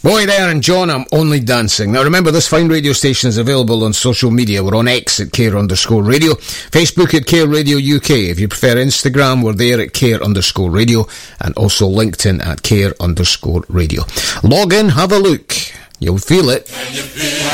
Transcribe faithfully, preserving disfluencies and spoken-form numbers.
Boy there and John, I'm only dancing. Now remember, this fine radio station is available on social media. We're on X at care underscore radio, Facebook at Care Radio U K. If you prefer Instagram, we're there at care underscore radio, and also LinkedIn at care underscore radio. Log in, have a look. You'll feel it.